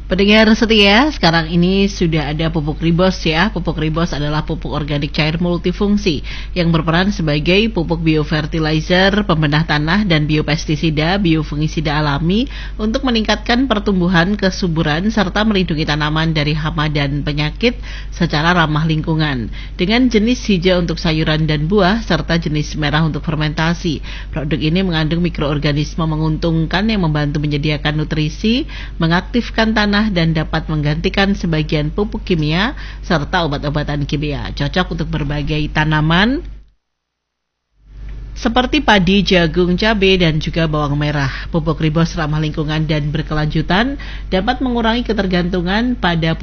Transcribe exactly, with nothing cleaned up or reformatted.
Pendengar setia, sekarang ini sudah ada pupuk Ribos ya. Pupuk Ribos adalah pupuk organik cair multifungsi yang berperan sebagai pupuk biofertilizer, pembedah tanah, dan biopestisida, biofungisida alami untuk meningkatkan pertumbuhan, kesuburan, serta melindungi tanaman dari hama dan penyakit secara ramah lingkungan. Dengan jenis hijau untuk sayuran dan buah, serta jenis merah untuk fermentasi. Produk ini mengandung mikroorganisme menguntungkan yang membantu menyediakan nutrisi, mengaktifkan tanah, dan dapat menggantikan sebagian pupuk kimia serta obat-obatan kimia. Cocok untuk berbagai tanaman seperti padi, jagung, cabai, dan juga bawang merah. Pupuk Ribos ramah lingkungan dan berkelanjutan dapat mengurangi ketergantungan pada pupuk